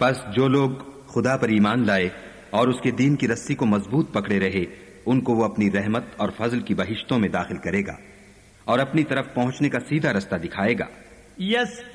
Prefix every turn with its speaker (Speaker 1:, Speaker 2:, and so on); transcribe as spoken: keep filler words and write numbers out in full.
Speaker 1: बस जो लोग खुदा पर ईमान लाए और उसके दीन की रस्सी को मजबूत पकड़े रहे, उनको वो अपनी रहमत और फजल की बहिश्तों में दाखिल करेगा और अपनी तरफ पहुंचने का सीधा रास्ता दिखाएगा।